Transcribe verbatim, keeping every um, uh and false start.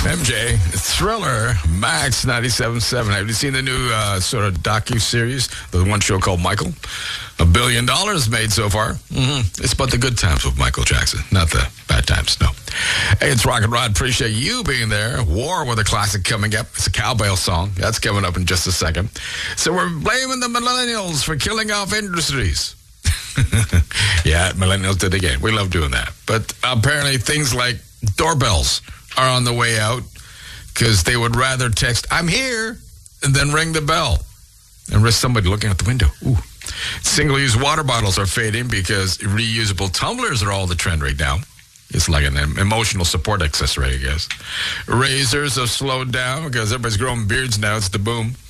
M J, Thriller, Max ninety-seven point seven. Have you seen the new uh, sort of docu-series, the one show called Michael? A billion dollars made so far. Mm-hmm. It's about the good times with Michael Jackson, not the bad times, no. Hey, it's Rock and Rod. Appreciate you being there. War with a classic coming up. It's a cowbell song. That's coming up in just a second. So we're blaming the millennials for killing off industries. Yeah, millennials did again. We love doing that. But apparently things like doorbells are on the way out because they would rather text, "I'm here," and then ring the bell and risk somebody looking out the window. Ooh. Single-use water bottles are fading because reusable tumblers are all the trend right now. It's like an emotional support accessory, I guess. Razors have slowed down because everybody's growing beards now. It's the boom.